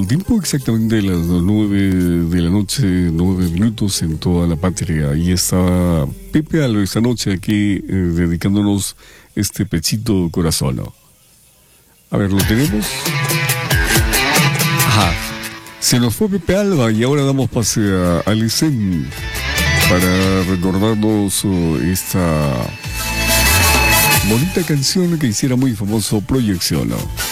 tiempo exactamente de las 9 de la noche, 9 minutos en toda la patria. Ahí está Pepe Alba esta noche aquí dedicándonos este pechito corazón, ¿no? A ver, ¿lo tenemos? Ajá. Se nos fue Pepe Alba y ahora damos pase a Alicen para recordarnos esta bonita canción que hiciera muy famoso Proyección, ¿no?